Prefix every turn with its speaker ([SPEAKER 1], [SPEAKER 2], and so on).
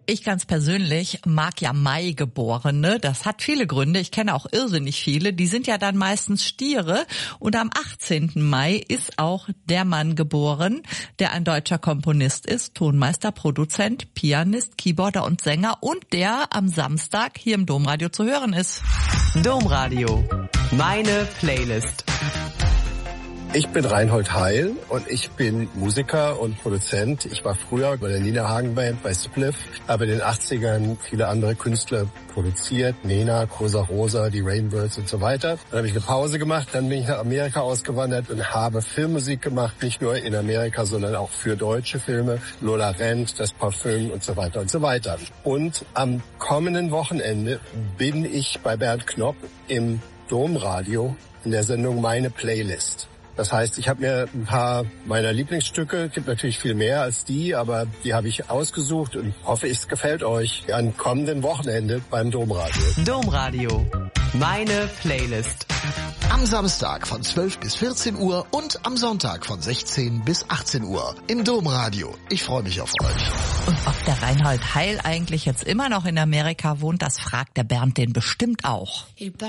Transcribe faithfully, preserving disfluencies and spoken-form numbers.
[SPEAKER 1] Ich ganz persönlich mag ja Mai-Geborene. Das hat viele Gründe. Ich kenne auch irrsinnig viele. Die sind ja dann meistens Stiere. Und am achtzehnten Mai ist auch der Mann geboren, der ein deutscher Komponist ist, Tonmeister, Produzent, Pianist, Keyboarder und Sänger und der am Samstag hier im Domradio zu hören ist.
[SPEAKER 2] Domradio. Meine Playlist.
[SPEAKER 3] Ich bin Reinhold Heil und ich bin Musiker und Produzent. Ich war früher bei der Nina Hagen Band bei Spliff, habe in den achtzigern viele andere Künstler produziert, Nena, Cosa Rosa, die Rainbirds und so weiter. Dann habe ich eine Pause gemacht, dann bin ich nach Amerika ausgewandert und habe Filmmusik gemacht, nicht nur in Amerika, sondern auch für deutsche Filme, Lola Rent, Das Parfüm und so weiter und so weiter. Und am kommenden Wochenende bin ich bei Bernd Knopp im Domradio in der Sendung Meine Playlist. Das heißt, ich habe mir ein paar meiner Lieblingsstücke, gibt natürlich viel mehr als die, aber die habe ich ausgesucht und hoffe, es gefällt euch am kommenden Wochenende beim Domradio.
[SPEAKER 2] Domradio. Meine Playlist.
[SPEAKER 4] Am Samstag von zwölf bis vierzehn Uhr und am Sonntag von sechzehn bis achtzehn Uhr im Domradio. Ich freue mich auf euch.
[SPEAKER 1] Und ob der Reinhold Heil eigentlich jetzt immer noch in Amerika wohnt, das fragt der Bernd den bestimmt auch.